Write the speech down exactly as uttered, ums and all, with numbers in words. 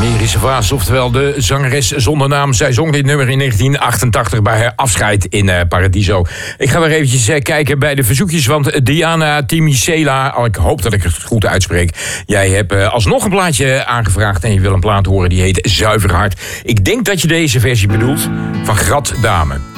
Generische Vaas, oftewel de zangeres zonder naam. Zij zong dit nummer in negentien achtentachtig bij haar afscheid in uh, Paradiso. Ik ga weer eventjes uh, kijken bij de verzoekjes, want Diana Timicela, ik hoop dat ik het goed uitspreek. Jij hebt uh, alsnog een plaatje aangevraagd en je wil een plaat horen die heet Zuiver Hart. Ik denk dat je deze versie bedoelt van Grat Dame.